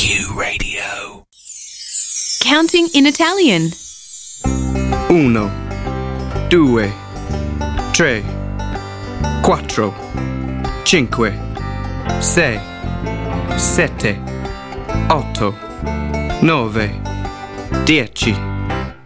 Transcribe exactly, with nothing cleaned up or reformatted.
Q Radio. Counting in Italian. Uno, due, tre, quattro, cinque, sei, sette, otto, nove, dieci.